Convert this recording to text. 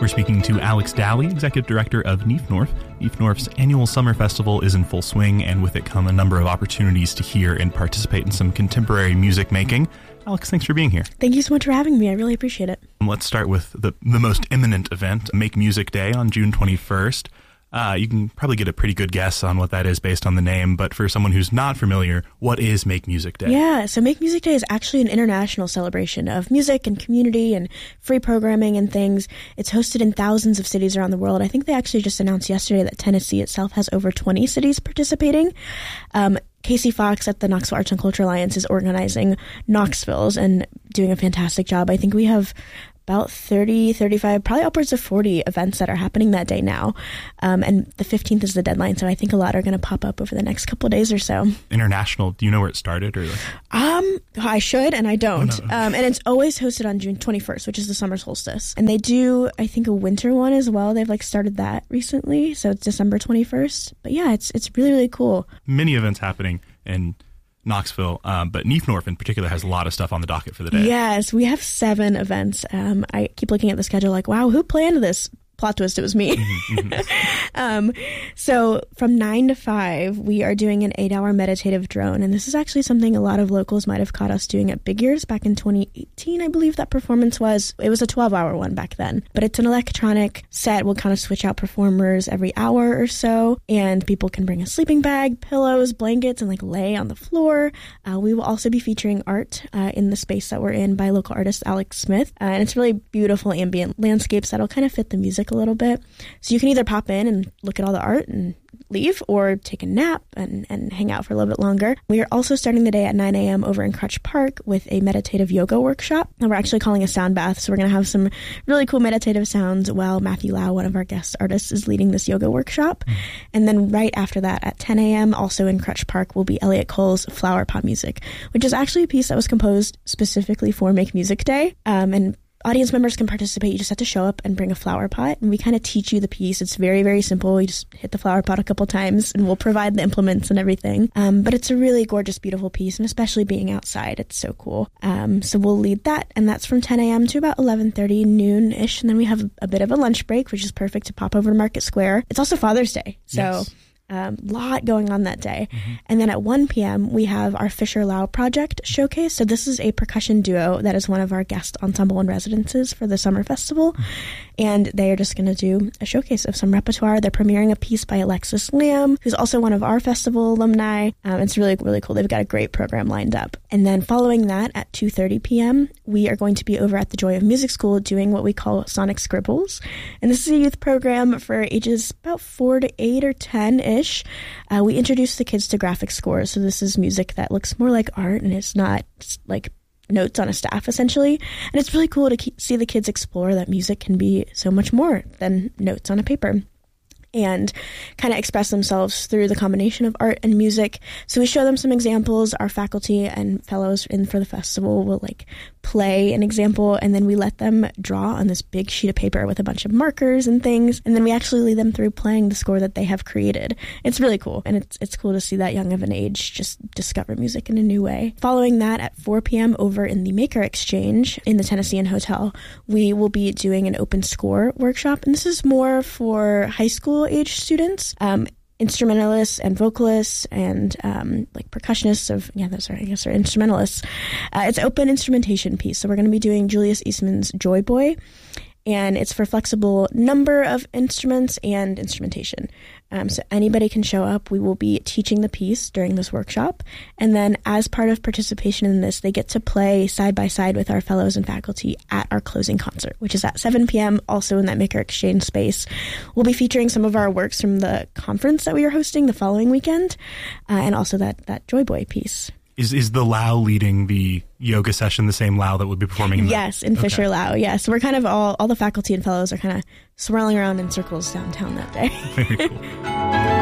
We're speaking to Alex Dally, Executive Director of NEAF-NORF. NEAF-NORF's annual summer festival is in full swing, and with it come a number of opportunities to hear and participate in some contemporary music making. Alex, thanks for being here. Thank you so much for having me. I really appreciate it. Let's start with the most imminent event, Make Music Day on June 21st. You can probably get a pretty good guess on what that is based on the name, but for someone who's not familiar, what is Make Music Day? Yeah, so Make Music Day is actually an international celebration of music and community and free programming and things. It's hosted in thousands of cities around the world. I think they actually just announced yesterday that Tennessee itself has over 20 cities participating. Casey Fox at the Knoxville Arts and Culture Alliance is organizing Knoxville's and doing a fantastic job. I think we have about 30, 35, probably upwards of 40 events that are happening that day now. And the 15th is the deadline, so I think a lot are going to pop up over the next couple of days or so. International, do you know where it started? Or I should, and I don't. Oh, no. And it's always hosted on June 21st, which is the summer solstice. And they do, I think, a winter one as well. They've started that recently, so it's December 21st. But yeah, it's really, really cool. Many events happening in Knoxville, but NEAF-NORF in particular has a lot of stuff on the docket for the day. Yes, we have 7 events. I keep looking at the schedule like, wow, who planned this? Plot twist, it was me. So from 9 to 5, we are doing an 8-hour meditative drone. And this is actually something a lot of locals might have caught us doing at Big Ears back in 2018, I believe that performance was. It was a 12-hour one back then. But it's an electronic set. We'll kind of switch out performers every hour or so. And people can bring a sleeping bag, pillows, blankets, and lay on the floor. We will also be featuring art in the space that we're in by local artist Alex Smith. And it's really beautiful ambient landscapes that'll kind of fit the music a little bit. So you can either pop in and look at all the art and leave, or take a nap and hang out for a little bit longer. We are also starting the day at 9 a.m. over in Crutch Park with a meditative yoga workshop. And we're actually calling a sound bath. So we're going to have some really cool meditative sounds while Matthew Lau, one of our guest artists, is leading this yoga workshop. And then right after that at 10 a.m. also in Crutch Park will be Elliot Cole's Flower Pot Music, which is actually a piece that was composed specifically for Make Music Day. And audience members can participate. You just have to show up and bring a flower pot, and we kind of teach you the piece. It's very, very simple. You just hit the flower pot a couple times, and we'll provide the implements and everything. But it's a really gorgeous, beautiful piece, and especially being outside, it's so cool. So we'll lead that, and that's from 10 a.m. to about 11:30, noon-ish, and then we have a bit of a lunch break, which is perfect to pop over to Market Square. It's also Father's Day, so Yes. Lot going on that day. And then at 1 p.m. we have our Fisher Lau Project showcase. So this is a percussion duo that is one of our guest ensemble and residences for the summer festival. And they are just going to do a showcase of some repertoire. They're premiering a piece by Alexis Lamb, who's also one of our festival alumni. It's really, really cool. They've got a great program lined up. And then following that at 2:30 p.m., we are going to be over at the Joy of Music School doing what we call Sonic Scribbles. And this is a youth program for ages about 4 to 8 or 10-ish. We introduce the kids to graphic scores. So this is music that looks more like art, and it's not like notes on a staff, essentially. And it's really cool to see the kids explore that music can be so much more than notes on a paper, and kind of express themselves through the combination of art and music. So we show them some examples. Our faculty and fellows in for the festival will play an example, and then we let them draw on this big sheet of paper with a bunch of markers and things, and then we actually lead them through playing the score that they have created. It's really cool, and it's cool to see that young of an age just discover music in a new way. Following that at 4 p.m. over in the Maker Exchange in the Tennessean Hotel, we will be doing an open score workshop, and this is more for high school age students. Instrumentalists and vocalists and percussionists those are instrumentalists. It's an open instrumentation piece. So we're going to be doing Julius Eastman's Joy Boy, and it's for flexible number of instruments and instrumentation. So anybody can show up. We will be teaching the piece during this workshop. And then as part of participation in this, they get to play side by side with our fellows and faculty at our closing concert, which is at 7 p.m. also in that Maker Exchange space. We'll be featuring some of our works from the conference that we are hosting the following weekend, and also that Joy Boy piece. Is the Lau leading the yoga session the same Lau that would be performing in Yes, in Fisher Lau, yes. We're kind of all the faculty and fellows are kind of swirling around in circles downtown that day. Very cool.